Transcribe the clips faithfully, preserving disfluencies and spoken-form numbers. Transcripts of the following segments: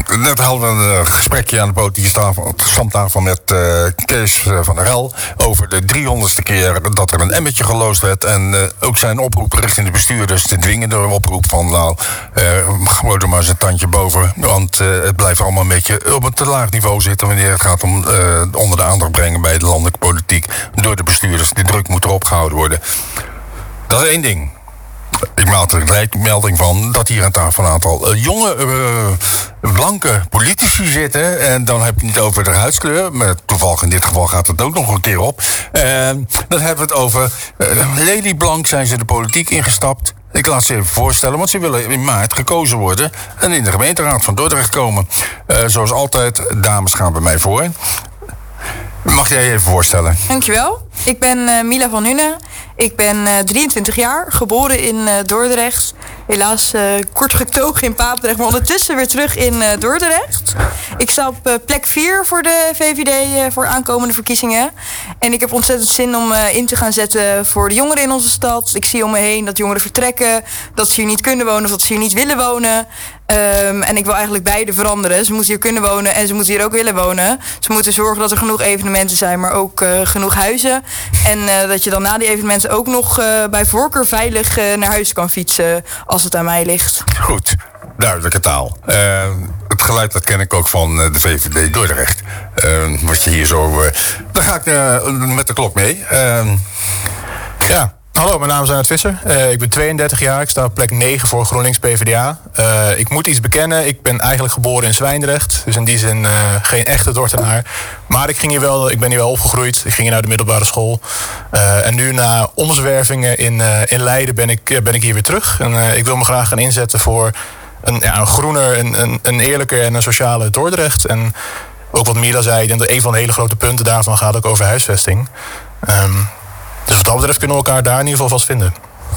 net hadden we een gesprekje aan de politieke stamtafel met uh, Kees van der Hel over de driehonderdste keer dat er een emmetje geloosd werd. En uh, ook zijn oproep richting de bestuurders, de dwingende oproep van nou, uh, gooi er maar eens een tandje boven. Want uh, het blijft allemaal een beetje op een te laag niveau zitten wanneer het gaat om uh, onder de aandacht brengen bij de landelijke politiek door de bestuurders. Die druk moet erop gehouden worden. Dat is één ding. Ik maak er gelijk melding van dat hier aan tafel een aantal uh, jonge, uh, blanke politici zitten. En dan heb je het niet over de huidskleur, maar toevallig in dit geval gaat het ook nog een keer op. Uh, dan hebben we het over uh, lelieblank zijn ze de politiek ingestapt. Ik laat ze even voorstellen, want ze willen in maart gekozen worden en in de gemeenteraad van Dordrecht komen. Uh, zoals altijd, dames gaan bij mij voor. Mag jij je even voorstellen? Dankjewel. Ik ben uh, Mila van Hunnen. Ik ben uh, drieëntwintig jaar, geboren in uh, Dordrecht. Helaas uh, kort getogen in Papendrecht, maar ondertussen weer terug in uh, Dordrecht. Ik sta op uh, plek vier voor de V V D uh, voor aankomende verkiezingen. En ik heb ontzettend zin om uh, in te gaan zetten voor de jongeren in onze stad. Ik zie om me heen dat jongeren vertrekken, dat ze hier niet kunnen wonen of dat ze hier niet willen wonen. Um, en ik wil eigenlijk beide veranderen. Ze moeten hier kunnen wonen en ze moeten hier ook willen wonen. Ze moeten zorgen dat er genoeg evenementen zijn, maar ook uh, genoeg huizen. En uh, dat je dan na die evenementen ook nog uh, bij voorkeur veilig uh, naar huis kan fietsen als het aan mij ligt. Goed, duidelijke taal. Uh, het geluid dat ken ik ook van uh, de V V D Dordrecht. Uh, wat je hier zo... Uh, dan ga ik uh, met de klok mee. Uh, ja... Hallo, mijn naam is Arnoud Visser. Uh, ik ben tweeëndertig jaar. Ik sta op plek negen voor GroenLinks P V D A. Uh, ik moet iets bekennen. Ik ben eigenlijk geboren in Zwijndrecht. Dus in die zin uh, geen echte Dordtenaar. Maar ik, ging hier wel, ik ben hier wel opgegroeid. Ik ging hier naar de middelbare school. Uh, en nu na omzwervingen in, uh, in Leiden ben ik, ben ik hier weer terug. En uh, ik wil me graag gaan inzetten voor een, ja, een groener, een, een, een eerlijker en een sociale Dordrecht. En ook wat Mila zei, ik denk dat een van de hele grote punten daarvan gaat ook over huisvesting. Um, Dus wat dat betreft kunnen we elkaar daar in ieder geval vast vinden.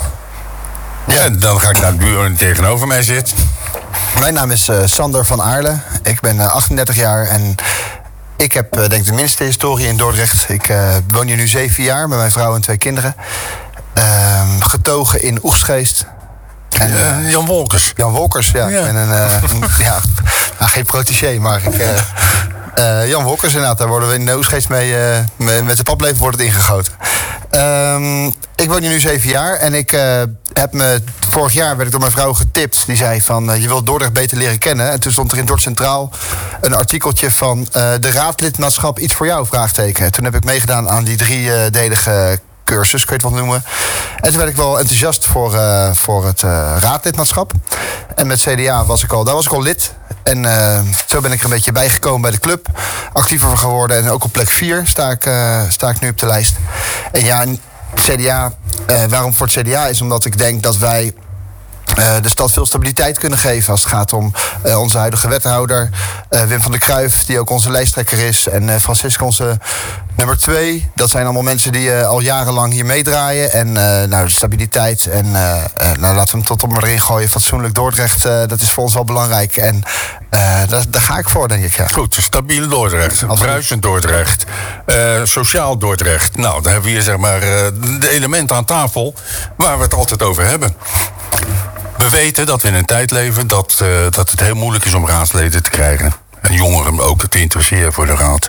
Ja, dan ga ik naar de buurman die tegenover mij zit. Mijn naam is uh, Sander van Aarle. Ik ben uh, achtendertig jaar en ik heb uh, denk ik de minste historie in Dordrecht. Ik uh, woon hier nu zeven jaar met mijn vrouw en twee kinderen. Uh, getogen in Oegstgeest. En, uh, Jan Wolkers. Jan Wolkers, ja. ja. Ik ben een, uh, een ja, nou, geen protégé, maar ik... Uh, Uh, Jan Wolkers, inderdaad, daar worden we in de Oegstgeest mee, uh, met, met de paplepel wordt het ingegoten. Um, ik woon hier nu zeven jaar en ik uh, heb me, vorig jaar werd ik door mijn vrouw getipt. Die zei van, uh, je wilt Dordrecht beter leren kennen. En toen stond er in Dordrecht Centraal een artikeltje van uh, de raadlidmaatschap iets voor jou, vraagteken. En toen heb ik meegedaan aan die driedelige cursus, kun je het wel noemen. En toen werd ik wel enthousiast voor, uh, voor het uh, raadlidmaatschap. En met C D A was ik al, daar was ik al lid. En uh, zo ben ik er een beetje bijgekomen bij de club. Actiever geworden en ook op plek vier sta ik, uh, sta ik nu op de lijst. En ja, C D A, uh, waarom voor het C D A is omdat ik denk dat wij Uh, de stad veel stabiliteit kunnen geven als het gaat om uh, onze huidige wethouder uh, Wim van der Cruijff, die ook onze lijsttrekker is, en uh, Francisco onze nummer twee. Dat zijn allemaal mensen die uh, al jarenlang hier meedraaien. En uh, nou, de stabiliteit en uh, uh, nou, laten we hem tot op maar erin gooien. Fatsoenlijk Dordrecht, uh, dat is voor ons wel belangrijk. En uh, daar, daar ga ik voor, denk ik. Ja. Goed, stabiel Dordrecht, bruisend Dordrecht, uh, sociaal Dordrecht. Nou, dan hebben we hier zeg maar uh, de elementen aan tafel waar we het altijd over hebben. We weten dat we in een tijd leven dat, uh, dat het heel moeilijk is om raadsleden te krijgen. En jongeren ook te interesseren voor de raad.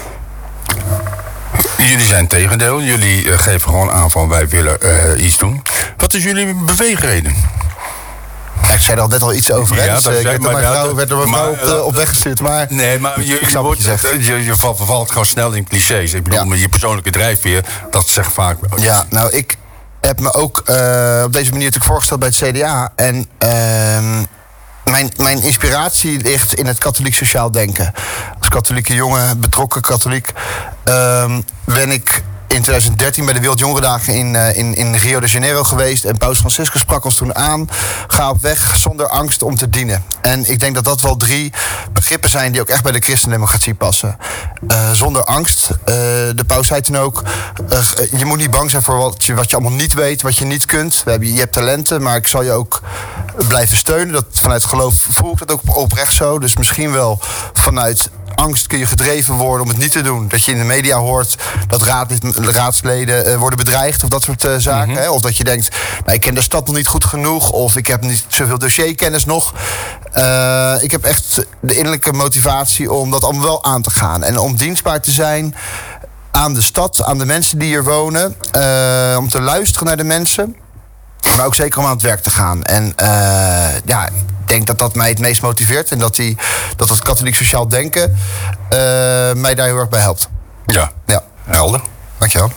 Jullie zijn het tegendeel. Jullie uh, geven gewoon aan van wij willen uh, iets doen. Wat is jullie beweegreden? Ja, ik zei er al net al iets over. Hè? Ja, dus, dat ik zei, werd door mijn vrouw, werd door mijn vrouw op, de, op weg gestuurd. Maar nee, maar je, je, wordt, je, je, je valt, valt gewoon snel in clichés. Ik bedoel, ja. Met je persoonlijke drijfveer, dat zegt vaak... Ja, nou, ik heb me ook uh, op deze manier natuurlijk voorgesteld bij het C D A. En uh, mijn, mijn inspiratie ligt in het katholiek sociaal denken. Als katholieke jongen, betrokken katholiek, uh, ben ik in twintig dertien bij de Wereldjongerendagen in, uh, in, in Rio de Janeiro geweest. En Paus Franciscus sprak ons toen aan: ga op weg zonder angst om te dienen. En ik denk dat dat wel drie begrippen zijn die ook echt bij de christendemocratie passen. Uh, zonder angst. Uh, de paus zei toen ook: uh, je moet niet bang zijn voor wat je, wat je allemaal niet weet, wat je niet kunt. We hebben, je hebt talenten, maar ik zal je ook blijven steunen. Dat, vanuit geloof voel ik dat ook oprecht zo. Dus misschien wel vanuit angst kun je gedreven worden om het niet te doen. Dat je in de media hoort dat raad, raadsleden uh, worden bedreigd of dat soort uh, zaken. Mm-hmm. Hè? Of dat je denkt, nou, ik ken de stad nog niet goed genoeg, of ik heb niet zoveel dossierkennis nog. Uh, ik heb echt de innerlijke motivatie om dat allemaal wel aan te gaan. En om dienstbaar te zijn aan de stad, aan de mensen die hier wonen. Uh, om te luisteren naar de mensen. Maar ook zeker om aan het werk te gaan. En uh, ja, ik denk dat dat mij het meest motiveert. En dat, die, dat dat katholiek sociaal denken uh, mij daar heel erg bij helpt. Ja, ja. Helder. Dankjewel.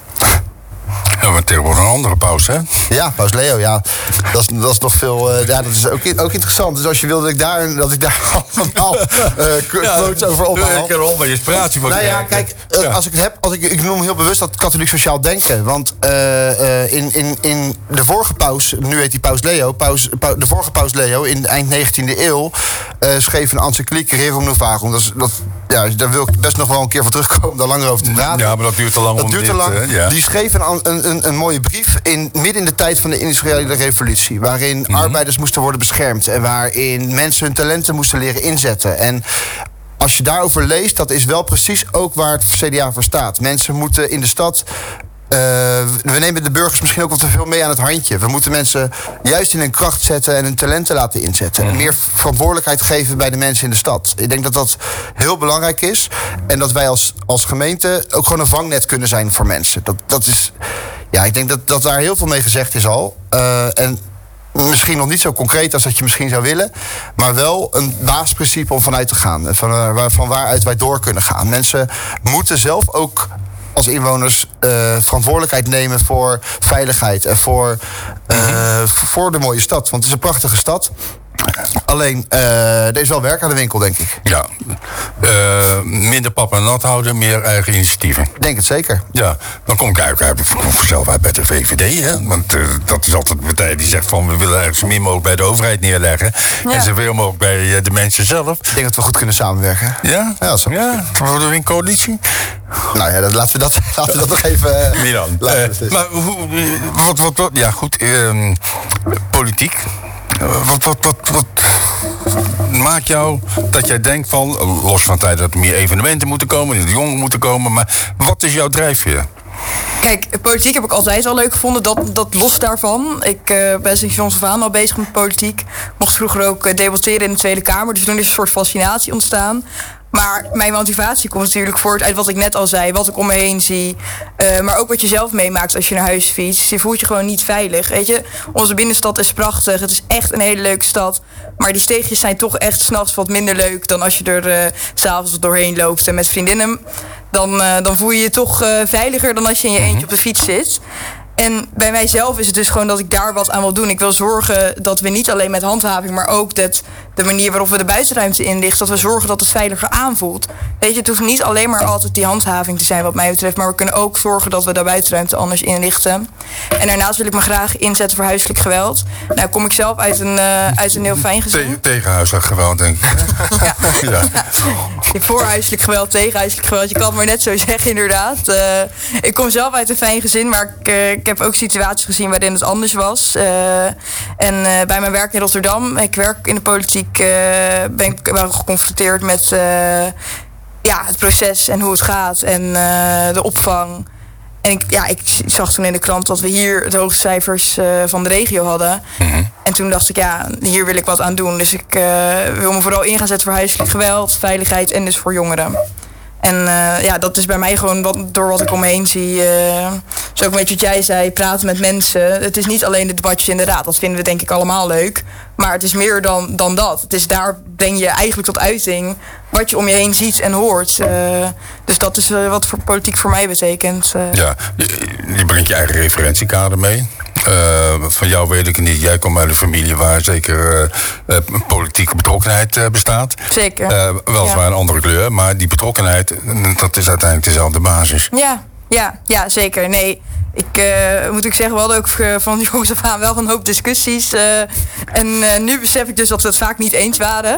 Ja, maar tegenwoordig een andere paus, hè? Ja, paus Leo, ja. Dat is, dat is nog veel... Uh, ja, dat is ook, ook interessant. Dus als je wil dat ik daar, dat ik daar allemaal uh, quotes ja, over ophaal. Ik heb er al bij inspiratie voor. Nou ja, kijk, uh, ja. als ik het heb... Als ik, ik noem heel bewust dat katholiek sociaal denken. Want uh, uh, in, in, in de vorige paus... Nu heet hij paus Leo. Paus, paus, de vorige paus Leo, in eind negentiende eeuw... Uh, schreef een encycliek, Rerum Novum. Dat, is, dat, ja, daar wil ik best nog wel een keer voor terugkomen... om daar langer over te praten. Ja, maar dat duurt te lang. Dat om duurt dit, te lang. Uh, ja. Die schreef een, een, een, een mooie brief... In, midden in de tijd van de industriële revolutie... waarin mm-hmm. arbeiders moesten worden beschermd... en waarin mensen hun talenten moesten leren inzetten. En als je daarover leest... dat is wel precies ook waar het C D A voor staat. Mensen moeten in de stad... Uh, we nemen de burgers misschien ook wat te veel mee aan het handje. We moeten mensen juist in hun kracht zetten... en hun talenten laten inzetten. En meer verantwoordelijkheid geven bij de mensen in de stad. Ik denk dat dat heel belangrijk is. En dat wij als, als gemeente ook gewoon een vangnet kunnen zijn voor mensen. Dat, dat is... Ja, ik denk dat, dat daar heel veel mee gezegd is al. Uh, en misschien nog niet zo concreet als dat je misschien zou willen... maar wel een basisprincipe om vanuit te gaan. Van, uh, van waaruit wij door kunnen gaan. Mensen moeten zelf ook als inwoners uh, verantwoordelijkheid nemen... voor veiligheid en voor, uh, voor de mooie stad. Want het is een prachtige stad... Alleen, uh, er is wel werk aan de winkel, denk ik. Ja. Uh, minder pap en nat houden, meer eigen initiatieven. Ik denk het zeker. Ja, dan kom ik eigenlijk vanzelf uit bij de V V D. Hè? Want uh, dat is altijd de partij die zegt van... we willen eigenlijk zo min mogelijk bij de overheid neerleggen. Ja. En zoveel mogelijk bij uh, de mensen zelf. Ik denk dat we goed kunnen samenwerken. Ja? Ja, zo. Ja? Worden we in coalitie? Nou ja, dat, laten, we dat, laten we dat nog even... Uh, Milan. Uh, maar hoe, wat, wat, wat... Ja, goed. Uh, politiek... Wat, wat, wat, wat maakt jou dat jij denkt van... los van het tijd dat er meer evenementen moeten komen... dat de jongeren moeten komen... maar wat is jouw drijfveer? Kijk, politiek heb ik altijd al leuk gevonden. Dat, dat los daarvan. Ik uh, ben sinds jongs af aan al bezig met politiek. Mocht vroeger ook uh, debatteren in de Tweede Kamer. Dus toen is een soort fascinatie ontstaan. Maar mijn motivatie komt natuurlijk voort uit wat ik net al zei. Wat ik om me heen zie. Uh, maar ook wat je zelf meemaakt als je naar huis fietst. Je voelt je gewoon niet veilig. Weet je, onze binnenstad is prachtig. Het is echt een hele leuke stad. Maar die steegjes zijn toch echt 's nachts wat minder leuk... dan als je er uh, 's avonds doorheen loopt en met vriendinnen. Dan, uh, dan voel je je toch uh, veiliger dan als je in je eentje op de fiets zit. En bij mijzelf is het dus gewoon dat ik daar wat aan wil doen. Ik wil zorgen dat we niet alleen met handhaving... maar ook dat de manier waarop we de buitenruimte inrichten... dat we zorgen dat het veiliger aanvoelt. Weet je, het hoeft niet alleen maar altijd die handhaving te zijn wat mij betreft... maar we kunnen ook zorgen dat we de buitenruimte anders inrichten. En daarnaast wil ik me graag inzetten voor huiselijk geweld. Nou kom ik zelf uit een, uh, uit een heel fijn gezin. Tegen, tegen huiselijk geweld, denk ik. Ja. Ja. Ja. Voor huiselijk geweld, tegen huiselijk geweld. Je kan het maar net zo zeggen, inderdaad. Uh, ik kom zelf uit een fijn gezin, maar ik... Uh, Ik heb ook situaties gezien waarin het anders was. Uh, en uh, bij mijn werk in Rotterdam, ik werk in de politiek, uh, ben ik wel geconfronteerd met uh, ja, het proces en hoe het gaat en uh, de opvang. En ik, ja, ik zag toen in de krant dat we hier de hoogste cijfers uh, van de regio hadden. Mm-hmm. En toen dacht ik, ja, hier wil ik wat aan doen. Dus ik uh, wil me vooral in gaan zetten voor huiselijk geweld, veiligheid en dus voor jongeren. En uh, ja, dat is bij mij gewoon wat, door wat ik om me heen zie. Uh, zo ook een beetje wat jij zei, praten met mensen. Het is niet alleen de debatjes in de raad. Dat vinden we denk ik allemaal leuk. Maar het is meer dan, dan dat. Het is daar breng je eigenlijk tot uiting wat je om je heen ziet en hoort. Uh, dus dat is uh, wat voor politiek voor mij betekent. Uh. Ja, je, je brengt je eigen referentiekader mee. Uh, van jou weet ik het niet. Jij komt uit een familie waar zeker uh, uh, politieke betrokkenheid uh, bestaat. Zeker. Uh, weliswaar ja. Een andere kleur, maar die betrokkenheid, dat is uiteindelijk dezelfde basis. Ja, ja, ja zeker. Nee, ik uh, moet ik zeggen, we hadden ook van jongs af aan wel een hoop discussies. Uh, en uh, nu besef ik dus dat we het vaak niet eens waren.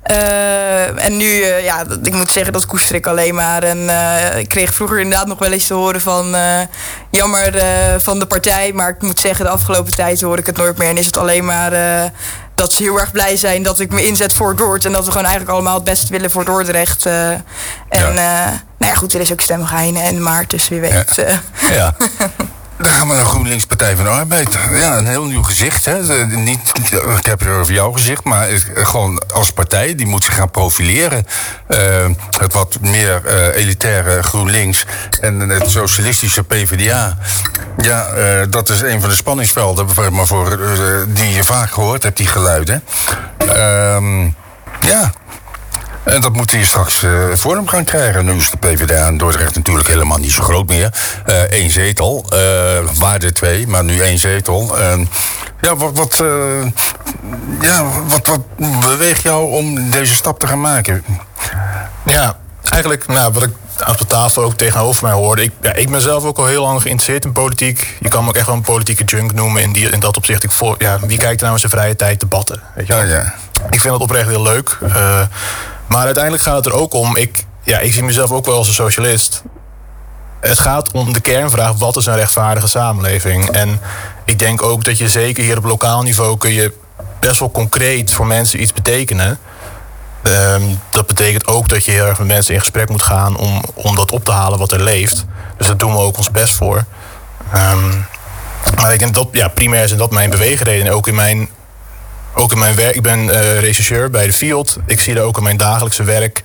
Uh, en nu, uh, ja, ik moet zeggen, dat koester ik alleen maar. En uh, ik kreeg vroeger inderdaad nog wel eens te horen van... Uh, jammer uh, van de partij, maar ik moet zeggen, de afgelopen tijd hoor ik het nooit meer. En is het alleen maar uh, dat ze heel erg blij zijn dat ik me inzet voor Dordrecht. En dat we gewoon eigenlijk allemaal het beste willen voor Dordrecht. Uh, en ja. Uh, nou ja, goed, er is ook stemgeheim in maart, dus wie weet. Ja. Uh. Ja. Dan gaan we naar GroenLinks Partij van de Arbeid. Ja, een heel nieuw gezicht. Hè. De, niet, ik heb het over jouw gezicht, maar gewoon als partij. Die moet zich gaan profileren. Uh, het wat meer uh, elitaire GroenLinks en het socialistische P V D A. Ja, uh, dat is een van de spanningsvelden maar voor, uh, die je vaak gehoord hebt, die geluiden. Uh, ja... En dat moet hij straks uh, vorm gaan krijgen. Nu is de P V D A in Dordrecht natuurlijk helemaal niet zo groot meer. Eén uh, zetel, uh, waarde twee, maar nu één zetel. Uh, ja, wat, wat, uh, ja wat, wat beweegt jou om deze stap te gaan maken? Ja, eigenlijk nou, wat ik aan de tafel ook tegenover mij hoorde. Ik, ja, ik ben zelf ook al heel lang geïnteresseerd in politiek. Je kan me ook echt wel een politieke junk noemen. In, die, in dat opzicht, ik voor, ja, wie kijkt er nou in zijn vrije tijd debatten? Weet je wel? Ja, ja. Ik vind dat oprecht heel leuk. Uh, Maar uiteindelijk gaat het er ook om, ik, ja, ik zie mezelf ook wel als een socialist. Het gaat om de kernvraag, wat is een rechtvaardige samenleving? En ik denk ook dat je zeker hier op lokaal niveau kun je best wel concreet voor mensen iets betekenen. Um, dat betekent ook dat je heel erg met mensen in gesprek moet gaan om, om dat op te halen wat er leeft. Dus daar doen we ook ons best voor. Um, maar ik denk dat, ja, primair zijn dat mijn beweegredenen. Ook in mijn... Ook in mijn werk, ik ben uh, rechercheur bij de Field. Ik zie dat ook in mijn dagelijkse werk.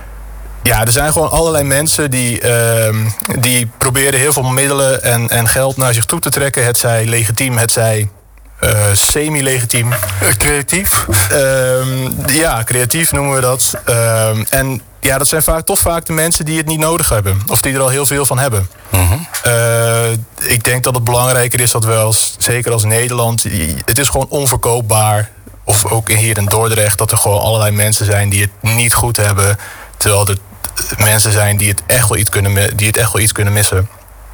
Ja, er zijn gewoon allerlei mensen die, uh, die proberen heel veel middelen en, en geld naar zich toe te trekken. Het zij legitiem, het zij uh, semi-legitiem. Creatief? Uh, ja, creatief noemen we dat. Uh, en ja, dat zijn vaak, toch vaak de mensen die het niet nodig hebben. Of die er al heel veel van hebben. Mm-hmm. Uh, ik denk dat het belangrijker is dat we als, zeker als Nederland... Het is gewoon onverkoopbaar. Of ook hier in Dordrecht, dat er gewoon allerlei mensen zijn die het niet goed hebben. Terwijl er mensen zijn die het echt wel iets kunnen, die het echt wel iets kunnen missen.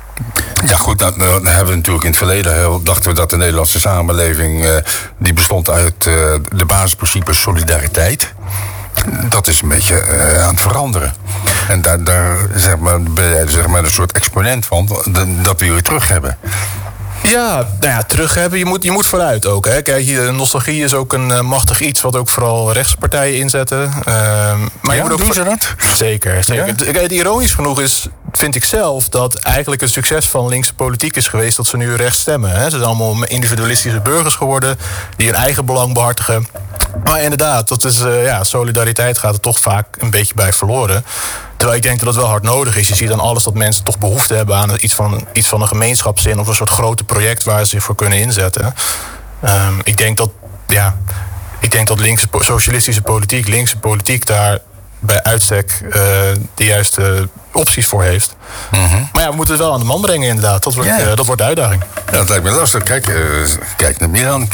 Ja goed, dan, dan hebben we natuurlijk in het verleden heel, dachten we dat de Nederlandse samenleving uh, die bestond uit uh, de basisprincipe solidariteit. Dat is een beetje uh, aan het veranderen. En daar, daar zeg maar, ben jij zeg maar, een soort exponent van, dat we jullie terug hebben. Ja, nou ja, terug hebben. Je moet, je moet vooruit ook. Hè. Kijk, hier, nostalgie is ook een uh, machtig iets wat ook vooral rechtspartijen inzetten. Uh, maar ja, je moet ook doen voor... ze dat? Zeker. zeker. Ja? Kijk, ironisch genoeg is, vind ik zelf, dat eigenlijk een succes van linkse politiek is geweest dat ze nu rechts stemmen. Hè. Ze zijn allemaal individualistische burgers geworden die hun eigen belang behartigen. Maar inderdaad, dat is, uh, ja, solidariteit gaat er toch vaak een beetje bij verloren. Terwijl ik denk dat het wel hard nodig is. Je ziet dan alles dat mensen toch behoefte hebben aan iets van, iets van een gemeenschapszin of een soort grote project waar ze zich voor kunnen inzetten. Um, ik denk dat, ja, ik denk dat linkse socialistische politiek, linkse politiek daar bij uitstek uh, de juiste opties voor heeft. Mm-hmm. Maar ja, we moeten het wel aan de man brengen inderdaad. Dat wordt, ja. uh, dat wordt de uitdaging. Ja, dat lijkt me lastig. Kijk, uh, kijk naar Milan,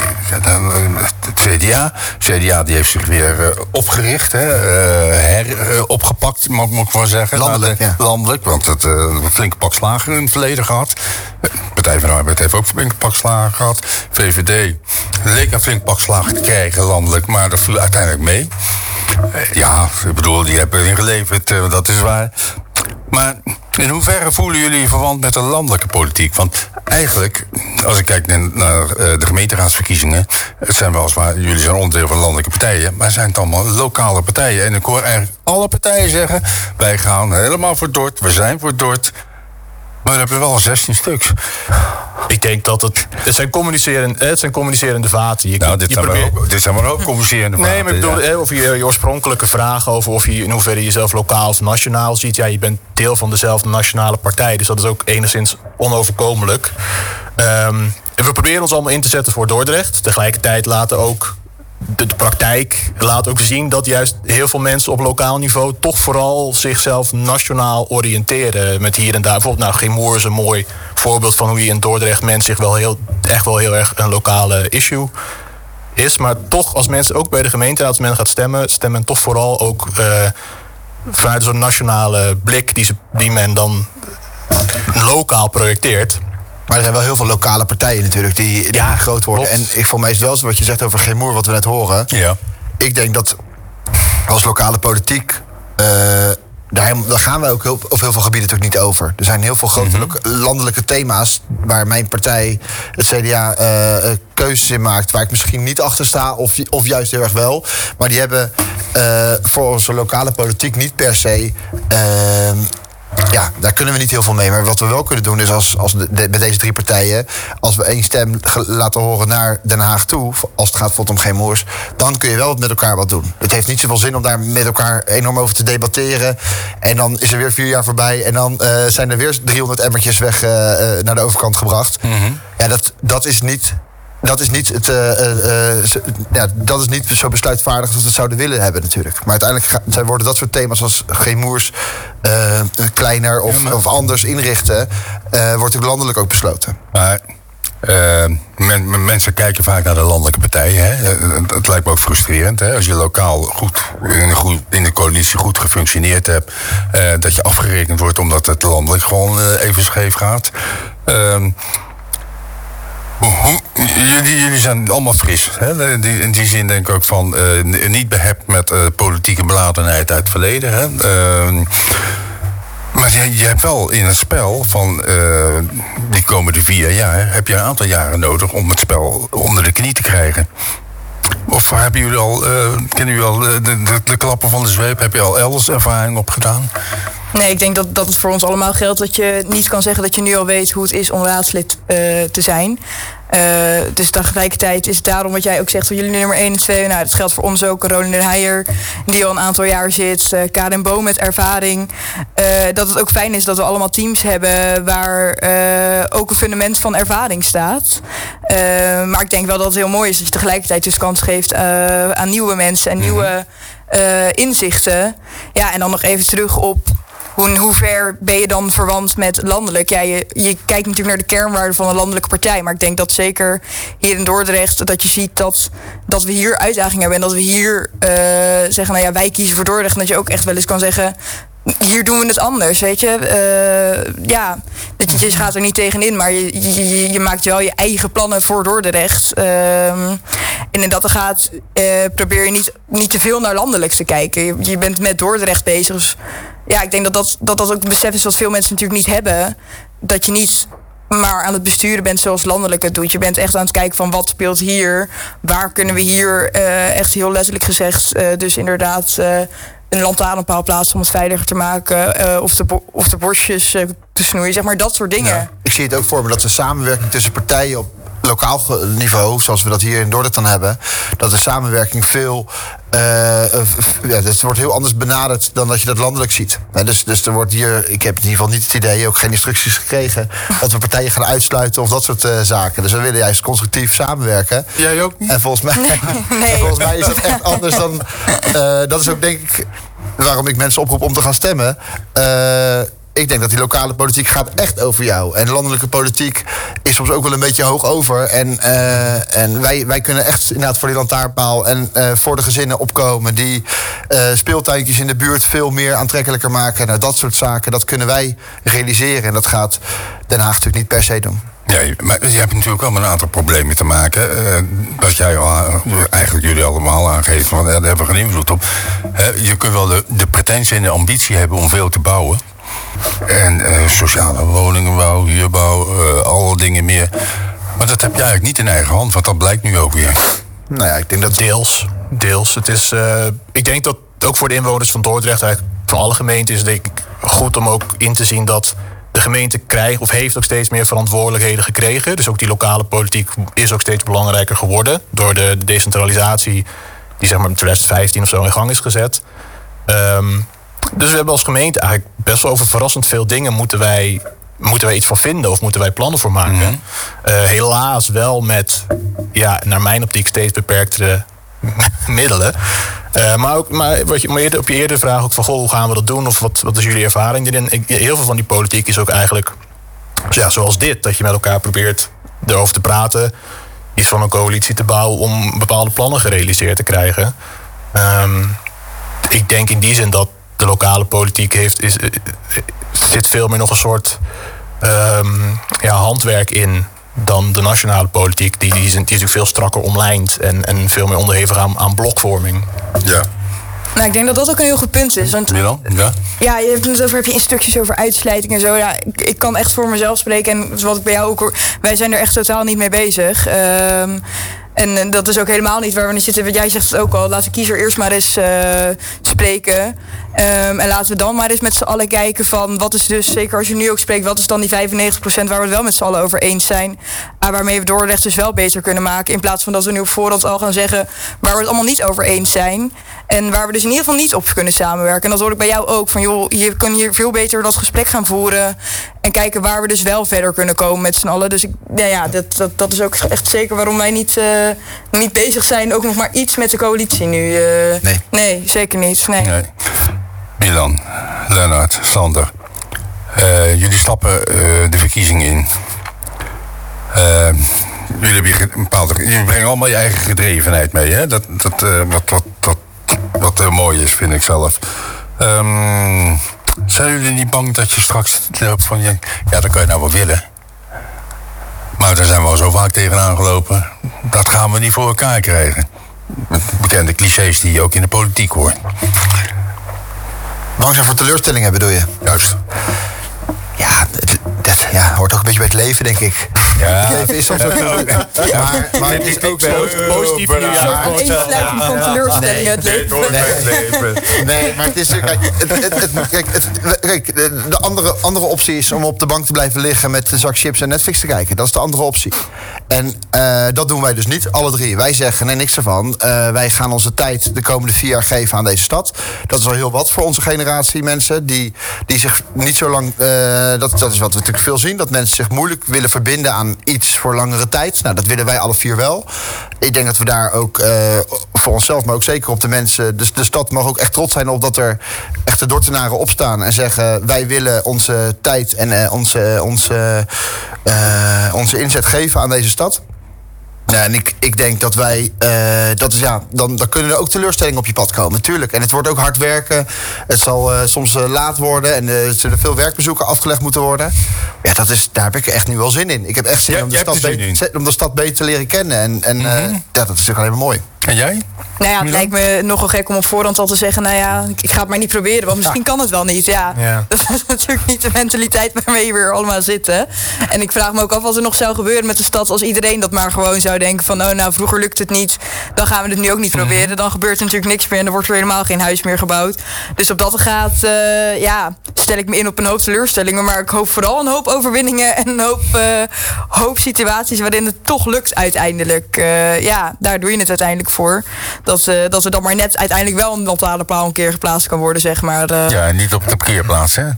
het C D A. C D A die heeft zich weer uh, opgericht, hè, uh, her, uh, opgepakt, moet, moet ik wel zeggen. Landelijk, de, ja. Landelijk, want het uh, een flinke pak slagen in het verleden gehad. De Partij van de Arbeid heeft ook een flinke pak slagen gehad. V V D leek een flink pak slagen te krijgen landelijk, maar dat viel uiteindelijk mee. Uh, ja, ik bedoel, die hebben erin geleverd, uh, dat is waar. Maar in hoeverre voelen jullie verwant met de landelijke politiek? Want eigenlijk, als ik kijk naar uh, de gemeenteraadsverkiezingen, het zijn weliswaar, jullie zijn onderdeel van landelijke partijen, maar zijn het allemaal lokale partijen. En ik hoor eigenlijk alle partijen zeggen, wij gaan helemaal voor Dort, we zijn voor Dort. Maar we hebben wel zestien stuks. Ik denk dat het... Het zijn communicerende, het zijn communicerende vaten. Je, nou, dit, je zijn probeert... ook, dit zijn maar ook communicerende vaten. Nee, maar ik bedoel, ja. Of je je oorspronkelijke vraag over of je in hoeverre je jezelf lokaal of nationaal ziet. Ja, je bent deel van dezelfde nationale partij. Dus dat is ook enigszins onoverkomelijk. Um, we proberen ons allemaal in te zetten voor Dordrecht. Tegelijkertijd laten ook... De, de praktijk laat ook zien dat juist heel veel mensen op lokaal niveau toch vooral zichzelf nationaal oriënteren. Met hier en daar. Bijvoorbeeld, nou, Gemoer is een mooi voorbeeld van hoe je in Dordrecht mensen zich wel heel, echt wel heel erg een lokale issue is. Maar toch, als mensen ook bij de gemeenteraad, als men gaat stemmen, stemmen men toch vooral ook uh, vanuit zo'n nationale blik die, ze, die men dan lokaal projecteert. Maar er zijn wel heel veel lokale partijen natuurlijk die, die ja, groot worden. Klopt. En ik, voor mij is het wel zo wat je zegt over Gemoer, wat we net horen. Ja. Ik denk dat als lokale politiek, uh, daar, daar gaan we ook heel, op heel veel gebieden natuurlijk niet over. Er zijn heel veel grote mm-hmm. lo- landelijke thema's waar mijn partij, het C D A, uh, keuzes in maakt. Waar ik misschien niet achter sta of, of juist heel erg wel. Maar die hebben uh, voor onze lokale politiek niet per se... Uh, Ja, daar kunnen we niet heel veel mee. Maar wat we wel kunnen doen is als, als de, de, met deze drie partijen... als we één stem ge, laten horen naar Den Haag toe... als het gaat bijvoorbeeld om Geen Moers... dan kun je wel met elkaar wat doen. Het heeft niet zoveel zin om daar met elkaar enorm over te debatteren. En dan is er weer vier jaar voorbij... en dan uh, zijn er weer driehonderd emmertjes weg uh, uh, naar de overkant gebracht. Mm-hmm. Ja, dat, dat is niet... Dat is, niet het, uh, uh, uh, ja, dat is niet zo besluitvaardig als we het zouden willen hebben natuurlijk. Maar uiteindelijk ga, worden dat soort thema's als Geen Moers... Uh, kleiner of, ja, maar... of anders inrichten... Uh, wordt ook landelijk ook besloten. Maar uh, men, mensen kijken vaak naar de landelijke partijen. Hè? Het, het lijkt me ook frustrerend. Hè? Als je lokaal goed in, de, goed in de coalitie goed gefunctioneerd hebt... Uh, dat je afgerekend wordt omdat het landelijk gewoon uh, even scheef gaat... Uh, Jullie, jullie zijn allemaal fris. Hè? In die zin denk ik ook van... Uh, niet behept met uh, politieke beladenheid uit het verleden. Hè? Uh, maar je, je hebt wel in het spel van uh, die komende vier jaar... heb je een aantal jaren nodig om het spel onder de knie te krijgen. Of hebben jullie al, uh, kennen jullie al de, de, de klappen van de zweep? Heb je al elders ervaring opgedaan? Nee, ik denk dat, dat het voor ons allemaal geldt dat je niet kan zeggen dat je nu al weet hoe het is om raadslid uh, te zijn. Uh, dus tegelijkertijd is het daarom wat jij ook zegt van jullie nummer één en twee. Nou, dat geldt voor ons ook. Rolien den Heijer, die al een aantal jaar zit. Uh, Karin Boom met ervaring. Uh, dat het ook fijn is dat we allemaal teams hebben waar uh, ook een fundament van ervaring staat. Uh, maar ik denk wel dat het heel mooi is dat je tegelijkertijd dus kans geeft uh, aan nieuwe mensen en nieuwe uh, inzichten. Ja, en dan nog even terug op... Hoe, hoe ver ben je dan verwant met landelijk? Ja, je, je kijkt natuurlijk naar de kernwaarden van een landelijke partij. Maar ik denk dat zeker hier in Dordrecht... dat je ziet dat, dat we hier uitdagingen hebben. En dat we hier uh, zeggen, nou ja, wij kiezen voor Dordrecht. En dat je ook echt wel eens kan zeggen... hier doen we het anders, weet je. Uh, ja, dat je, je gaat er niet tegenin, maar je, je, je maakt wel je eigen plannen voor Dordrecht. Uh, en in dat er gaat, uh, probeer je niet, niet te veel naar landelijk te kijken. Je, je bent met Dordrecht bezig. Dus ja, ik denk dat dat, dat dat ook een besef is wat veel mensen natuurlijk niet hebben. Dat je niet maar aan het besturen bent zoals landelijk het doet. Je bent echt aan het kijken van wat speelt hier. Waar kunnen we hier uh, echt heel letterlijk gezegd... Uh, dus inderdaad... Uh, een lantaarnpaal plaatsen om het veiliger te maken. Uh, of, de bo- of de borstjes uh, te snoeien. Zeg maar dat soort dingen. Ja, ik zie het ook voor me dat de samenwerking tussen partijen op lokaal niveau, zoals we dat hier in Dordrecht dan hebben, dat de samenwerking veel... Uh, uh, ja, het wordt heel anders benaderd dan dat je dat landelijk ziet. He, dus, dus er wordt hier, ik heb in ieder geval niet het idee, ook geen instructies gekregen, dat we partijen gaan uitsluiten of dat soort uh, zaken. Dus we willen juist constructief samenwerken. Jij ook niet? En volgens mij, nee. Nee. En volgens mij is dat echt anders dan... Uh, dat is ook denk ik waarom ik mensen oproep om te gaan stemmen. Uh, Ik denk dat die lokale politiek gaat echt over jou. En landelijke politiek is soms ook wel een beetje hoog over. En, uh, en wij, wij kunnen echt inderdaad voor die lantaarnpaal en uh, voor de gezinnen opkomen. Die uh, speeltuintjes in de buurt veel meer aantrekkelijker maken. Nou, dat soort zaken, dat kunnen wij realiseren. En dat gaat Den Haag natuurlijk niet per se doen. Ja, maar je hebt natuurlijk wel met een aantal problemen te maken. Uh, dat jij al, eigenlijk jullie allemaal aangeven, want daar hebben we geen invloed op. Uh, je kunt wel de, de pretentie en de ambitie hebben om veel te bouwen. En uh, sociale woningenbouw, huurbouw, uh, alle dingen meer. Maar dat heb je eigenlijk niet in eigen hand, want dat blijkt nu ook weer. Nou ja, ik denk dat deels. Deels. Het is, uh, ik denk dat ook voor de inwoners van Dordrecht, eigenlijk van alle gemeenten, is denk ik goed om ook in te zien dat de gemeente krijgt of heeft ook steeds meer verantwoordelijkheden gekregen. Dus ook die lokale politiek is ook steeds belangrijker geworden door de, de decentralisatie die zeg maar in twintig vijftien of zo in gang is gezet. Um, Dus we hebben als gemeente eigenlijk best wel over verrassend veel dingen moeten wij, moeten wij iets voor vinden of moeten wij plannen voor maken. Mm-hmm. Uh, helaas wel met, ja, naar mijn optiek steeds beperktere middelen. Uh, maar ook maar wat je, maar eerder, op je eerdere vraag ook van, goh, hoe gaan we dat doen? Of wat, wat is jullie ervaring erin? Ik, heel veel van die politiek is ook eigenlijk, ja, zoals dit, dat je met elkaar probeert erover te praten, iets van een coalitie te bouwen om bepaalde plannen gerealiseerd te krijgen. Um, ik denk in die zin dat de lokale politiek heeft, is, is, zit veel meer nog een soort um, ja, handwerk in dan de nationale politiek. Die, die, is, die is natuurlijk veel strakker omlijnd en, en veel meer onderhevig aan, aan blokvorming. Ja. Nou, ik denk dat dat ook een heel goed punt is. Want, Milan? Ja? Ja, je hebt het over, heb je instructies over uitsluiting en zo. Ja, ik, ik kan echt voor mezelf spreken. En wat ik bij jou ook hoor, wij zijn er echt totaal niet mee bezig. Um, En, en dat is ook helemaal niet waar we nu zitten. Want jij zegt het ook al, laat de kiezer eerst maar eens uh, spreken. Um, en laten we dan maar eens met z'n allen kijken van... wat is dus, zeker als je nu ook spreekt... wat is dan die vijfennegentig procent waar we het wel met z'n allen over eens zijn... Uh, waarmee we Dordrecht dus wel beter kunnen maken... in plaats van dat we nu op voorhand al gaan zeggen... waar we het allemaal niet over eens zijn... en waar we dus in ieder geval niet op kunnen samenwerken. En dat hoor ik bij jou ook. Van joh, je kan hier veel beter dat gesprek gaan voeren... en kijken waar we dus wel verder kunnen komen met z'n allen. Dus ik, ja, ja, dat, dat, dat is ook echt zeker waarom wij niet, uh, niet bezig zijn... ook nog maar iets met de coalitie nu. Uh, nee. Nee, zeker niet. Nee. Nee. Milan, Lennart, Sander. Uh, jullie stappen uh, de verkiezingen in. Uh, jullie, hebben een bepaalde, jullie brengen allemaal je eigen gedrevenheid mee. Hè? Dat, dat, uh, wat wat, wat, wat uh, mooi is, vind ik zelf. Um, zijn jullie niet bang dat je straks loopt van... ja, dat kan je nou wel willen. Maar daar zijn we al zo vaak tegenaan gelopen. Dat gaan we niet voor elkaar krijgen. Met bekende clichés die je ook in de politiek hoort. Bang zijn voor teleurstellingen, bedoel je? Juist. Ja, dat, dat ja, hoort ook een beetje bij het leven, denk ik. Ja. Het leven is soms ook... Ja. Maar, maar het is ook wel... Positief nu. Ja, één sluiting van teleurstellingen, het leven. Nee, nee, maar het is... Kijk, het, het, het, kijk, het, kijk de andere, andere optie is om op de bank te blijven liggen... met een zak chips en Netflix te kijken. Dat is de andere optie. En uh, dat doen wij dus niet, alle drie. Wij zeggen, nee, niks ervan. Uh, wij gaan onze tijd de komende vier jaar geven aan deze stad. Dat is al heel wat voor onze generatie mensen... die, die zich niet zo lang... Uh, dat, dat is wat we natuurlijk veel zien. Dat mensen zich moeilijk willen verbinden aan iets voor langere tijd. Nou, dat willen wij alle vier wel. Ik denk dat we daar ook uh, voor onszelf, maar ook zeker op de mensen... Dus de stad mag ook echt trots zijn op dat er echte Dordtenaren opstaan... en zeggen, wij willen onze tijd en uh, onze, onze, uh, onze inzet geven aan deze stad. Ja, en ik, ik denk dat wij, uh, dat is, ja, dan, dan kunnen er ook teleurstellingen op je pad komen, natuurlijk. En het wordt ook hard werken. Het zal uh, soms uh, laat worden en uh, er zullen veel werkbezoeken afgelegd moeten worden. Ja, dat is, daar heb ik echt nu wel zin in. Ik heb echt zin, ja, om, de stad be- om de stad beter te leren kennen. En, en mm-hmm. uh, ja, dat is natuurlijk alleen maar mooi. En jij? Nou ja, het lijkt me nogal gek om op voorhand al te zeggen... nou ja, ik ga het maar niet proberen, want misschien ja. kan het wel niet. Ja, ja. Dat is natuurlijk niet de mentaliteit waarmee we weer allemaal zitten. En ik vraag me ook af wat er nog zou gebeuren met de stad... als iedereen dat maar gewoon zou denken van... oh, nou, vroeger lukt het niet, dan gaan we het nu ook niet proberen. Dan gebeurt er natuurlijk niks meer en er wordt er helemaal geen huis meer gebouwd. Dus op dat gaat, uh, ja, stel ik me in op een hoop teleurstellingen... maar ik hoop vooral een hoop overwinningen... en een hoop, uh, hoop situaties waarin het toch lukt uiteindelijk. Uh, ja, daar doe je het uiteindelijk voor... Dat, uh, dat er dan maar net uiteindelijk wel een lantaarnpaal een keer geplaatst kan worden, zeg maar. Uh. Ja, niet op de parkeerplaats, hè? Nee.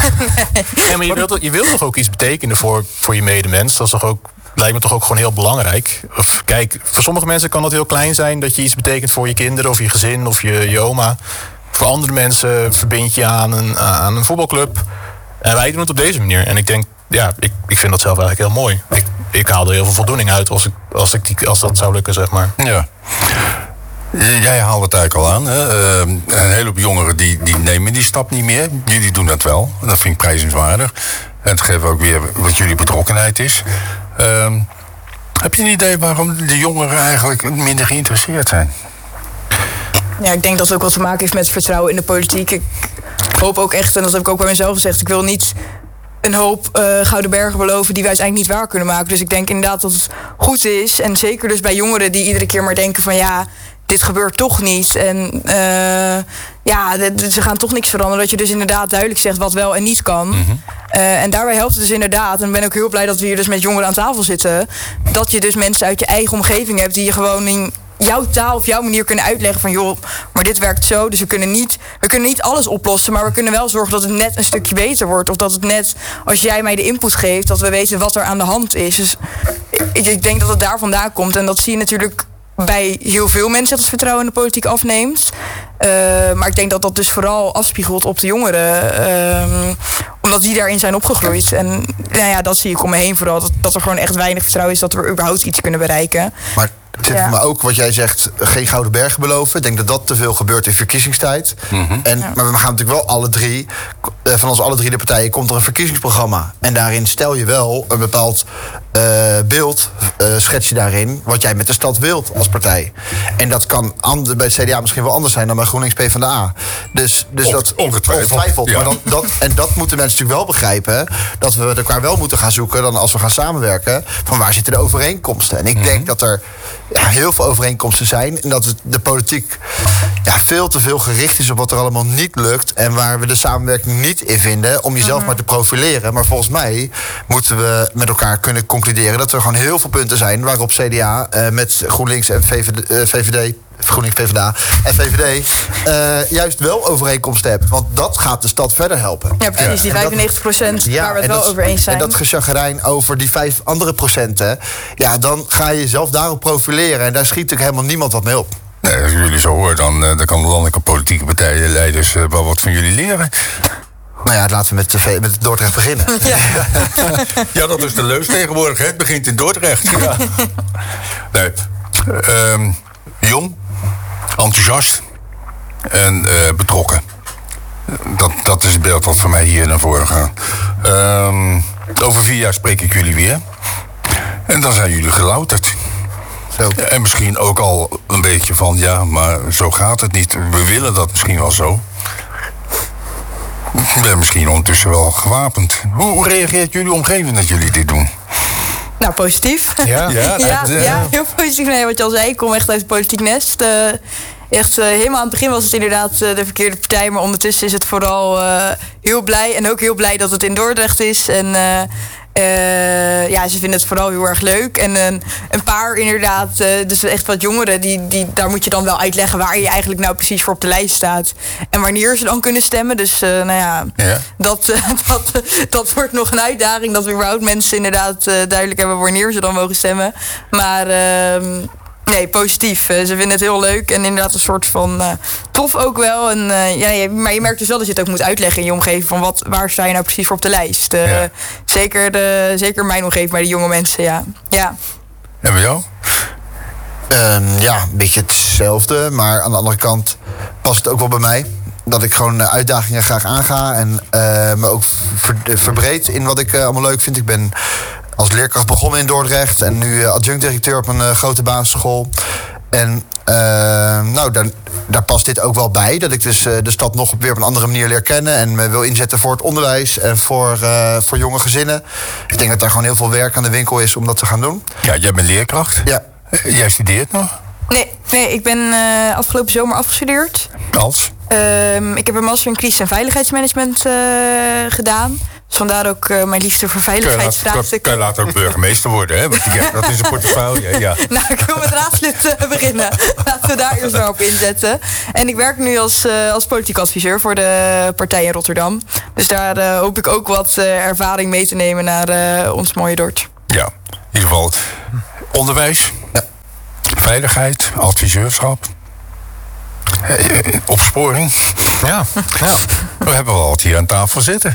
Ja, maar je wilt, je wilt toch ook iets betekenen voor, voor je medemens? Dat is toch ook, lijkt me toch ook gewoon heel belangrijk. Of, kijk, voor sommige mensen kan dat heel klein zijn... dat je iets betekent voor je kinderen of je gezin of je, je oma. Voor andere mensen verbind je aan een, aan een voetbalclub. En wij doen het op deze manier. En ik denk, ja, ik, ik vind dat zelf eigenlijk heel mooi. Ik, ik haal er heel veel voldoening uit als, ik, als, ik die, als dat zou lukken, zeg maar. Ja. Jij haalt het eigenlijk al aan. Hè? Uh, een hele hoop jongeren die, die nemen die stap niet meer. Jullie doen dat wel. Dat vind ik prijzenswaardig. En het geeft ook weer wat jullie betrokkenheid is. Uh, heb je een idee waarom de jongeren eigenlijk minder geïnteresseerd zijn? Ja, ik denk dat het ook wat te maken heeft met vertrouwen in de politiek. Ik hoop ook echt, en dat heb ik ook bij mezelf gezegd... ik wil niet een hoop uh, gouden bergen beloven die wij uiteindelijk niet waar kunnen maken. Dus ik denk inderdaad dat het goed is. En zeker dus bij jongeren die iedere keer maar denken van... ja, dit gebeurt toch niet. En uh, ja, de, ze gaan toch niks veranderen. Dat je dus inderdaad duidelijk zegt wat wel en niet kan. Mm-hmm. Uh, en daarbij helpt het dus inderdaad. En ik ben ook heel blij dat we hier dus met jongeren aan tafel zitten. Dat je dus mensen uit je eigen omgeving hebt... die je gewoon in jouw taal of jouw manier kunnen uitleggen van... joh, maar dit werkt zo, dus we kunnen niet, we kunnen niet alles oplossen... maar we kunnen wel zorgen dat het net een stukje beter wordt. Of dat het net, als jij mij de input geeft... dat we weten wat er aan de hand is. Dus ik, ik denk dat het daar vandaan komt. En dat zie je natuurlijk bij heel veel mensen... dat het vertrouwen in de politiek afneemt. Uh, maar ik denk dat dat dus vooral afspiegelt op de jongeren. Uh, omdat die daarin zijn opgegroeid. En nou ja, dat zie ik om me heen vooral. Dat, dat er gewoon echt weinig vertrouwen is... dat we überhaupt iets kunnen bereiken. Maar het zit ja. maar ook wat jij zegt, geen gouden bergen beloven. Ik denk dat dat te veel gebeurt in verkiezingstijd. Mm-hmm. En, ja. Maar we gaan natuurlijk wel alle drie, van ons alle drie de partijen... komt er een verkiezingsprogramma. En daarin stel je wel een bepaald uh, beeld uh, schets je daarin wat jij met de stad wilt als partij. En dat kan and- bij het C D A misschien wel anders zijn dan bij GroenLinks PvdA. Dus, dus On- dat ongetwijfeld, ongetwijfeld. ja. Maar dan, dat, en dat moeten mensen natuurlijk wel begrijpen, dat we elkaar wel moeten gaan zoeken dan als we gaan samenwerken, van waar zitten de overeenkomsten. En ik Mhm. denk dat er ja, heel veel overeenkomsten zijn en dat het, de politiek ja, veel te veel gericht is op wat er allemaal niet lukt en waar we de samenwerking niet in vinden om jezelf maar te profileren. Maar volgens mij moeten we met elkaar kunnen concluderen dat er gewoon heel veel punten zijn waarop C D A uh, met GroenLinks en V V D, uh, V V D GroenLinks PvdA en V V D uh, juist wel overeenkomsten hebt. Want dat gaat de stad verder helpen. Ja, precies, die En dat- vijfennegentig procent Ja, waar we het en wel dat- over eens zijn. En dat gechagrijn over die vijf andere procenten, ja, dan ga je jezelf daarop profileren. En daar schiet natuurlijk helemaal niemand wat mee op. Nee, als ik jullie zo hoor, dan, uh, dan kan de landelijke politieke partijen, leiders uh, wel wat van jullie leren. Nou ja, laten we met, de, met Dordrecht beginnen. Ja. Ja, dat is de leus tegenwoordig. Hè? Het begint in Dordrecht. Ja. Nee. Um, jong, enthousiast en uh, betrokken. Dat, dat is het beeld wat voor mij hier naar voren gaat. Um, over vier jaar spreek ik jullie weer. En dan zijn jullie gelouterd. Zo. En misschien ook al een beetje van, ja, maar zo gaat het niet. We willen dat misschien wel zo. Ik ben misschien ondertussen wel gewapend. Hoe, hoe reageert jullie omgeving dat jullie dit doen? Nou, positief. Ja? Ja, ja, echt, uh, ja, heel positief. Nee, wat je al zei, ik kom echt uit het politiek nest. Uh, echt uh, helemaal aan het begin was het inderdaad uh, de verkeerde partij. Maar ondertussen is het vooral uh, heel blij. En ook heel blij dat het in Dordrecht is. En uh, uh, ja, ze vinden het vooral heel erg leuk. En uh, een paar inderdaad, uh, dus echt wat jongeren, die, die, daar moet je dan wel uitleggen waar je eigenlijk nou precies voor op de lijst staat. En wanneer ze dan kunnen stemmen. Dus uh, nou ja, Ja. dat, uh, dat, uh, dat wordt nog een uitdaging. Dat we überhaupt mensen inderdaad uh, duidelijk hebben wanneer ze dan mogen stemmen. Maar uh, nee, positief. Uh, ze vinden het heel leuk en inderdaad een soort van uh, tof ook wel. En, uh, ja, je, maar je merkt dus wel dat je het ook moet uitleggen in je omgeving. Van wat, waar sta je nou precies voor op de lijst? Uh, Ja. zeker, de, zeker mijn omgeving bij de jonge mensen, ja. ja. En bij jou? Um, ja, een beetje hetzelfde. Maar aan de andere kant past het ook wel bij mij. Dat ik gewoon uh, uitdagingen graag aanga. En uh, me ook ver, verbreed in wat ik uh, allemaal leuk vind. Ik ben als leerkracht begonnen in Dordrecht. En nu uh, adjunct-directeur op een uh, grote basisschool. En uh, nou, daar, daar past dit ook wel bij. Dat ik dus uh, de stad nog weer op een andere manier leer kennen. En me wil inzetten voor het onderwijs en voor, uh, voor jonge gezinnen. Ik denk dat daar gewoon heel veel werk aan de winkel is om dat te gaan doen. Ja, jij bent leerkracht. Ja. Uh, Jij studeert nog? Nee, nee, ik ben uh, afgelopen zomer afgestudeerd. Als? Um, ik heb een master in crisis- en veiligheidsmanagement uh, gedaan. Dus vandaar ook uh, mijn liefde voor Kan je later, veiligheidsvraagstukken. kan je later ook burgemeester worden, hè? Want die krijgt dat in zijn portefeuille. Ja. Nou, ik wil met raadslid uh, beginnen. Laten we daar eerst maar op inzetten. En ik werk nu als, uh, als politiek adviseur voor de partij in Rotterdam. Dus daar uh, hoop ik ook wat uh, ervaring mee te nemen naar uh, ons mooie Dort. Ja, in ieder geval onderwijs, Ja. veiligheid, adviseurschap, eh, opsporing. Ja, ja. We hebben wel wat hier aan tafel zitten.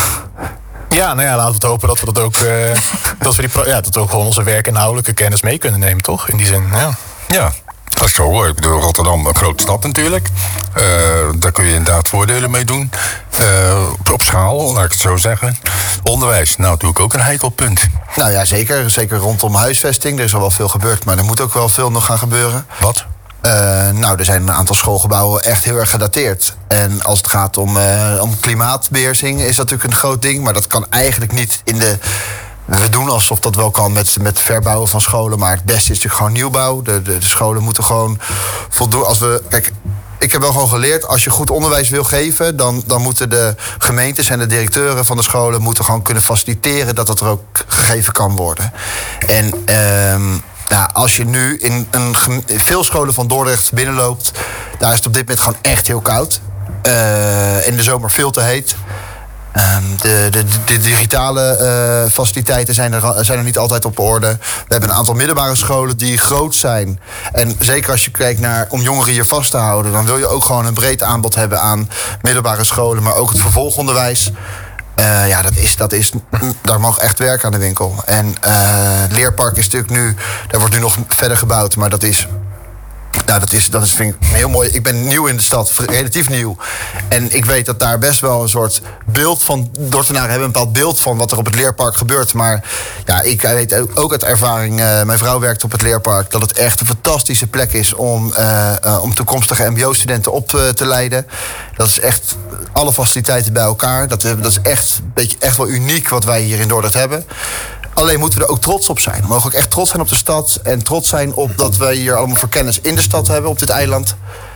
Ja, nou ja, laten we het hopen dat we dat ook, uh, dat we die pro- ja, dat we ook gewoon onze werkinhoudelijke kennis mee kunnen nemen, toch? In die zin, ja. Ja, als ik zo hoor. Ik bedoel, Rotterdam, een grote stad natuurlijk. Uh, daar kun je inderdaad voordelen mee doen. Uh, op, op schaal, laat ik het zo zeggen. Onderwijs, nou natuurlijk ook een heikel punt. Nou ja, zeker. Zeker rondom huisvesting. Er is al wel veel gebeurd, maar er moet ook wel veel nog gaan gebeuren. Wat? Uh, nou, er zijn een aantal schoolgebouwen echt heel erg gedateerd. En als het gaat om, uh, om klimaatbeheersing is dat natuurlijk een groot ding. Maar dat kan eigenlijk niet in de... We doen alsof dat wel kan met, met verbouwen van scholen. Maar het beste is natuurlijk gewoon nieuwbouw. De, de, de scholen moeten gewoon voldoen. Als we, kijk, ik heb wel gewoon geleerd, als je goed onderwijs wil geven, dan, dan moeten de gemeentes en de directeuren van de scholen moeten gewoon kunnen faciliteren dat dat er ook gegeven kan worden. En um, nou, als je nu in een, veel scholen van Dordrecht binnenloopt, daar is het op dit moment gewoon echt heel koud. Uh, in de zomer veel te heet. Um, de, de, de digitale uh, faciliteiten zijn er, zijn er niet altijd op orde. We hebben een aantal middelbare scholen die groot zijn. En zeker als je kijkt naar om jongeren hier vast te houden, dan wil je ook gewoon een breed aanbod hebben aan middelbare scholen, maar ook het vervolgonderwijs. Uh, ja, dat is, dat is, daar mag echt werk aan de winkel. En uh, Leerpark is natuurlijk nu, daar wordt nu nog verder gebouwd, maar dat is Nou, dat is, dat is vind ik heel mooi. Ik ben nieuw in de stad, relatief nieuw. En ik weet dat daar best wel een soort beeld van... Dordtenaren hebben een bepaald beeld van wat er op het leerpark gebeurt. Maar ja, ik weet ook uit ervaring... Uh, mijn vrouw werkt op het leerpark... dat het echt een fantastische plek is om, uh, uh, om toekomstige mbo-studenten op uh, te leiden. Dat is echt alle faciliteiten bij elkaar. Dat, dat is echt, een beetje, echt wel uniek wat wij hier in Dordrecht hebben. Alleen moeten we er ook trots op zijn. We mogen ook echt trots zijn op de stad. En trots zijn op dat wij hier allemaal voor kennis in de stad hebben, op dit eiland.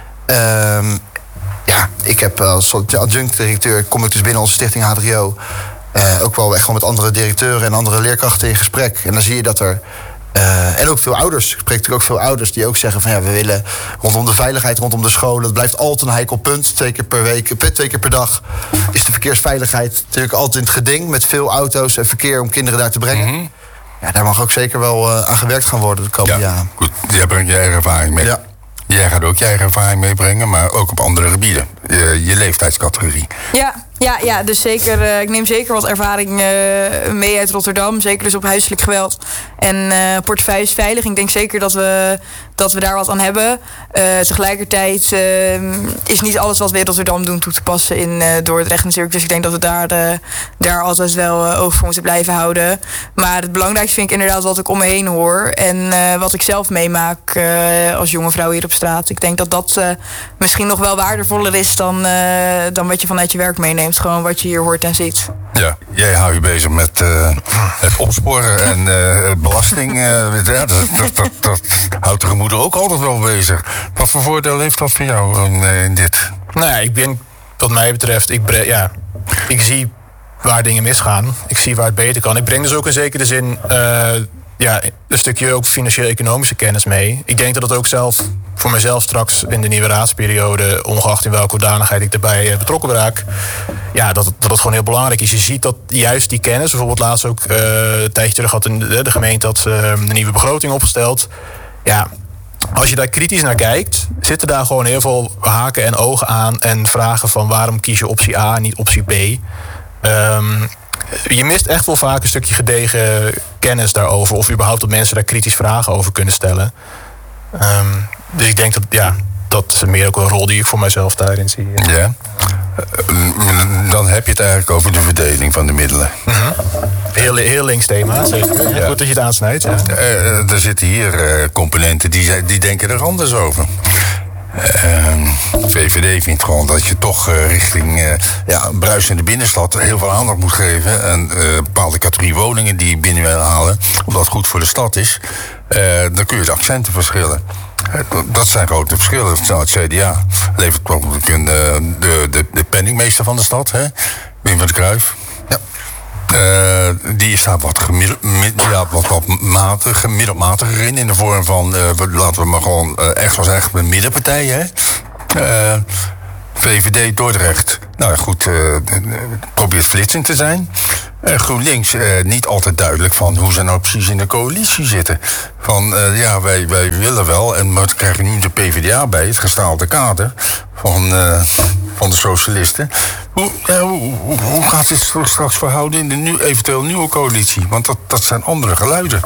Um, ja, ik heb als adjunct-directeur, kom ik dus binnen onze stichting H drie O... Uh, ook wel echt gewoon met andere directeuren en andere leerkrachten in gesprek. En dan zie je dat er... Uh, en ook veel ouders. Ik spreek natuurlijk ook veel ouders die ook zeggen van ja, we willen rondom de veiligheid, rondom de scholen. Dat blijft altijd een heikel punt. Twee keer per week, twee keer per dag is de verkeersveiligheid natuurlijk altijd in het geding. Met veel auto's en verkeer om kinderen daar te brengen. Mm-hmm. Ja, daar mag ook zeker wel uh, aan gewerkt gaan worden de komende ja, jaren. Goed, jij brengt je eigen ervaring mee. Ja. Jij gaat ook je eigen ervaring meebrengen, maar ook op andere gebieden. Je, je leeftijdscategorie. Ja, ja, ja, dus zeker. Uh, ik neem zeker wat ervaring uh, mee uit Rotterdam. Zeker dus op huiselijk geweld en uh, portefeuilles veilig. Ik denk zeker dat we, dat we daar wat aan hebben. Uh, tegelijkertijd uh, is niet alles wat we in Rotterdam doen toe te passen in uh, Dordrecht natuurlijk. Dus ik denk dat we daar, uh, daar altijd wel uh, oog voor moeten blijven houden. Maar het belangrijkste vind ik inderdaad wat ik om me heen hoor. En uh, wat ik zelf meemaak uh, als jonge vrouw hier op straat. Ik denk dat dat uh, misschien nog wel waardevoller is dan, uh, dan wat je vanuit je werk meeneemt. Gewoon wat je hier hoort en ziet. Ja, jij houdt je bezig met uh, het opsporen en uh, belasting. Uh, ja, dat, dat, dat, dat houdt de gemoeder ook altijd wel bezig. Wat voor voordeel heeft dat voor jou in, uh, in dit? Nou ja, ik ben, wat mij betreft, ik, bre- ja, ik zie waar dingen misgaan. Ik zie waar het beter kan. Ik breng dus ook in zekere zin uh, ja, een stukje ook financieel-economische kennis mee. Ik denk dat het ook zelf voor mezelf straks in de nieuwe raadsperiode, ongeacht in welke hoedanigheid ik erbij betrokken raak, ja, dat, dat het gewoon heel belangrijk is. Je ziet dat juist die kennis, bijvoorbeeld laatst ook uh, een tijdje terug had de, de gemeente had uh, de nieuwe begroting opgesteld. Ja, als je daar kritisch naar kijkt, zitten daar gewoon heel veel haken en ogen aan en vragen van waarom kies je optie A en niet optie B. Um, je mist echt wel vaak een stukje gedegen kennis daarover, of überhaupt dat mensen daar kritisch vragen over kunnen stellen. Um, dus ik denk dat, ja, dat is meer ook een rol die ik voor mezelf daarin zie. Ja. Uh, dan heb je het eigenlijk over de verdeling van de middelen. Mm-hmm. Heel, heel links thema, zeker. Ja. Goed dat je het aansnijdt. Ja. Uh, uh, er zitten hier uh, componenten die, die denken er anders over. Uh, V V D vindt gewoon dat je toch uh, richting uh, ja, een bruisende binnenstad heel veel aandacht moet geven. En uh, bepaalde categorie woningen die je binnen wil halen, omdat het goed voor de stad is. Uh, dan kun je de accenten verschillen. Uh, dat zijn grote verschillen. Nou, het C D A levert bijvoorbeeld een, uh, de, de, de penningmeester van de stad, hè? Wim van der Cruijff. Ja. Uh, die staat wat, gemiddeld, ja, wat, wat matig, middelmatiger in. In de vorm van, uh, laten we maar gewoon uh, echt wel zeggen, een middenpartij. Hè? Uh, V V D Dordrecht. Nou goed, uh, probeert flitsend te zijn. Uh, GroenLinks, uh, niet altijd duidelijk van hoe ze nou precies in de coalitie zitten. Van uh, ja, wij, wij willen wel, en maar krijgen nu de P V D A bij, het gestaalde kader van, uh, van de socialisten. Hoe, uh, hoe, hoe, hoe gaat dit straks verhouden in de nu, eventueel nieuwe coalitie? Want dat, dat zijn andere geluiden.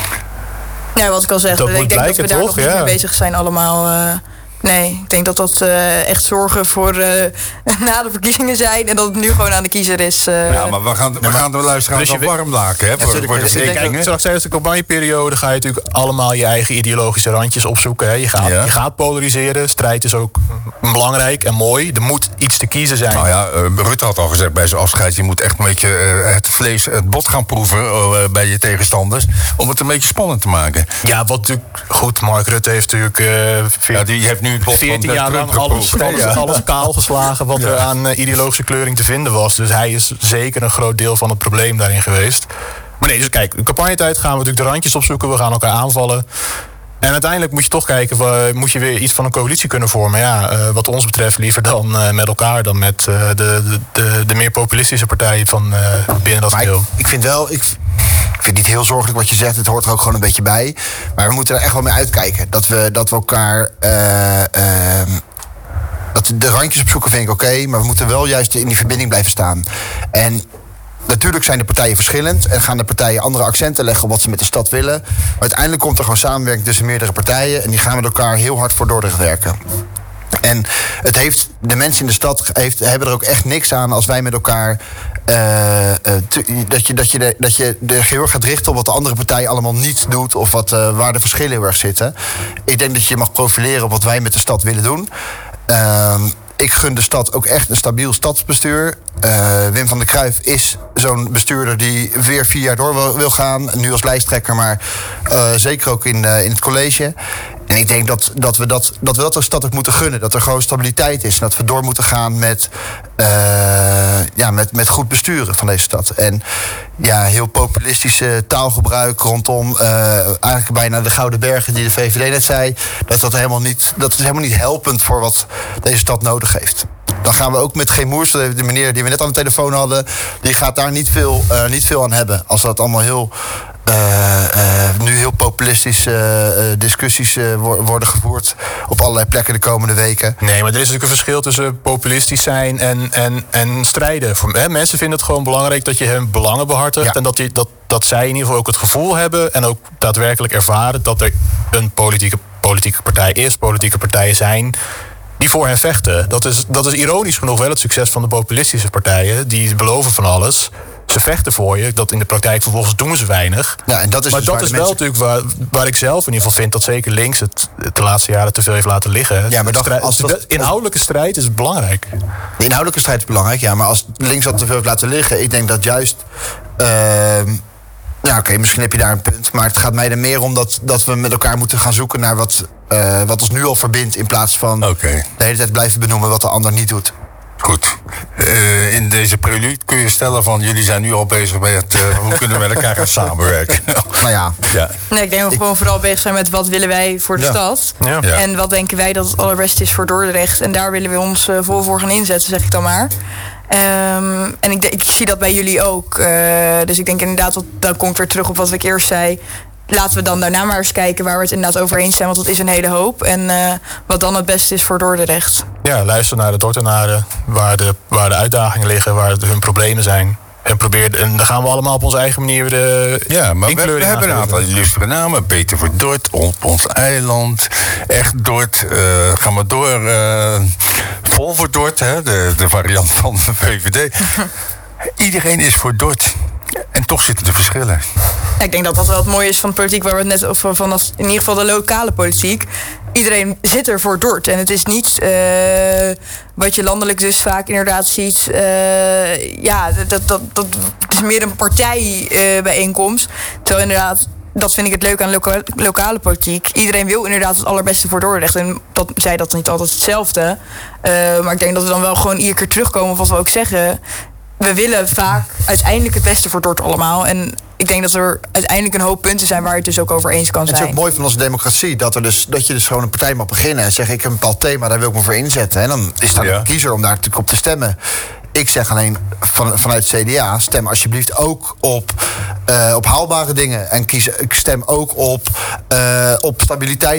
Ja, wat ik al zeg, dat ik denk blijken, dat we daar toch? nog niet Ja. mee bezig zijn allemaal. Uh, nee, ik denk dat dat uh, echt zorgen voor uh, na de verkiezingen zijn en dat het nu gewoon aan de kiezer is. Uh, ja, maar we gaan, we gaan de luisteraars dus wel warm maken, hè? Voor, ja, voor de verkiezingen. Zoals tijdens de campagneperiode ga je natuurlijk allemaal je eigen ideologische randjes opzoeken. Hè. Je, gaat, ja. je gaat polariseren. Strijd is ook belangrijk en mooi. Er moet iets te kiezen zijn. Nou ja, uh, Rutte had al gezegd bij zijn afscheid, je moet echt een beetje uh, het vlees, het bot gaan proeven uh, bij je tegenstanders, om het een beetje spannend te maken. Ja, wat natuurlijk goed, Mark Rutte heeft natuurlijk uh, veert, ja, die heeft nu het bot veertien jaar lang alles, alles, ja. alles kaal geslagen wat ja. er aan uh, ideologische kleuring te vinden was. Dus hij is zeker een groot deel van het probleem daarin geweest. Maar nee, dus kijk, in campagnetijd gaan we natuurlijk de randjes opzoeken. We gaan elkaar aanvallen. En uiteindelijk moet je toch kijken, moet je weer iets van een coalitie kunnen vormen. Ja, uh, wat ons betreft liever dan uh, met elkaar dan met uh, de, de, de, de meer populistische partijen van uh, binnen dat deel. Ik, ik vind wel, ik, ik vind het niet heel zorgelijk wat je zegt. Het hoort er ook gewoon een beetje bij. Maar we moeten er echt wel mee uitkijken. Dat we, dat we elkaar Uh, uh, dat de randjes opzoeken vind ik oké, okay, maar we moeten wel juist in die verbinding blijven staan. En natuurlijk zijn de partijen verschillend en gaan de partijen andere accenten leggen op wat ze met de stad willen. Maar uiteindelijk komt er gewoon samenwerking tussen meerdere partijen en die gaan met elkaar heel hard voor Dordrecht werken. En het heeft, de mensen in de stad heeft, hebben er ook echt niks aan als wij met elkaar Uh, uh, te, dat, je, dat, je de, dat je de heel erg gaat richten op wat de andere partij allemaal niet doet of wat, uh, waar de verschillen heel erg zitten. Ik denk dat je mag profileren op wat wij met de stad willen doen. Uh, ik gun de stad ook echt een stabiel stadsbestuur. Uh, Wim van der Cruijff is zo'n bestuurder die weer vier jaar door wil, wil gaan. Nu als lijsttrekker, maar uh, zeker ook in, uh, in het college. En ik denk dat, dat, we dat, dat we dat de stad ook moeten gunnen. Dat er gewoon stabiliteit is. En dat we door moeten gaan met, uh, ja, met, met goed besturen van deze stad. En ja, heel populistische taalgebruik rondom uh, eigenlijk bijna de Gouden Bergen die de V V D net zei. Dat, dat, helemaal niet, dat is helemaal niet helpend voor wat deze stad nodig heeft. Dan gaan we ook met G. Moers, de meneer die we net aan de telefoon hadden, die gaat daar niet veel, uh, niet veel aan hebben. Als dat allemaal heel Uh, uh, nu heel populistische uh, discussies uh, worden gevoerd op allerlei plekken de komende weken. Nee, maar er is natuurlijk een verschil tussen populistisch zijn en, en, en strijden. Voor, hè, mensen vinden het gewoon belangrijk dat je hun belangen behartigt. Ja. En dat, die, dat, dat zij in ieder geval ook het gevoel hebben en ook daadwerkelijk ervaren dat er een politieke, politieke partij is, politieke partijen zijn die voor hen vechten. Dat is, dat is ironisch genoeg wel het succes van de populistische partijen. Die beloven van alles. Ze vechten voor je, dat in de praktijk vervolgens doen ze weinig. Ja, en dat is maar dus dat is wel mensen... natuurlijk waar, waar ik zelf in ieder geval vind dat zeker links het de laatste jaren te veel heeft laten liggen. Ja, maar dat, strijd, als dat, de inhoudelijke strijd is belangrijk. De inhoudelijke strijd is belangrijk, ja, maar als links dat te veel heeft laten liggen, ik denk dat juist. Uh, ja, oké, okay, misschien heb je daar een punt, maar het gaat mij er meer om dat, dat we met elkaar moeten gaan zoeken naar wat, uh, wat ons nu al verbindt, in plaats van okay. de hele tijd blijven benoemen wat de ander niet doet. Goed. Uh, in deze prelude kun je stellen van jullie zijn nu al bezig met uh, hoe kunnen we met elkaar gaan samenwerken. Nou ja. ja. Nee, ik denk dat we gewoon vooral bezig zijn met wat willen wij voor de ja. stad. Ja. Ja. En wat denken wij dat het allerbeste is voor Dordrecht. En daar willen we ons uh, vol voor gaan inzetten, zeg ik dan maar. Um, en ik, ik zie dat bij jullie ook. Uh, dus ik denk inderdaad, dat, dan komt weer terug op wat ik eerst zei. Laten we dan daarna maar eens kijken waar we het inderdaad over eens zijn. Want dat is een hele hoop. En uh, wat dan het beste is voor Dordrecht. Ja, luister naar de Dordtenaren. Waar de, waar de uitdagingen liggen, waar de, hun problemen zijn. En, probeer, en dan gaan we allemaal op onze eigen manier de Ja, maar we, we hebben een aantal illustere namen. Peter voor Dort, op ons eiland. Echt Dort. Uh, gaan we door. Uh, vol voor Dort, hè, de, de variant van de V V D. Iedereen is voor Dort. En toch zitten er verschillen. Ja, ik denk dat dat wel het mooie is van de politiek, waar we het net over van als, in ieder geval de lokale politiek. Iedereen zit er voor Dort. En het is niet uh, wat je landelijk dus vaak inderdaad ziet. Uh, ja, dat, dat, dat het is meer een partijbijeenkomst. Uh, Terwijl inderdaad, dat vind ik het leuk aan loka- lokale politiek. Iedereen wil inderdaad het allerbeste voor Dordrecht. En dat zei dat niet altijd hetzelfde. Uh, maar ik denk dat we dan wel gewoon iedere keer terugkomen op wat we ook zeggen. We willen vaak uiteindelijk het beste voor Dort allemaal. En ik denk dat er uiteindelijk een hoop punten zijn waar je het dus ook over eens kan zijn. Het is ook mooi van onze democratie dat, er dus, dat je dus gewoon een partij mag beginnen en zeggen ik heb een bepaald thema, daar wil ik me voor inzetten. En dan is daar ja. een kiezer om daar natuurlijk op te stemmen. Ik zeg alleen van, vanuit het C D A, stem alsjeblieft ook op, uh, op haalbare dingen. En kies, stem ook op, uh, op stabiliteit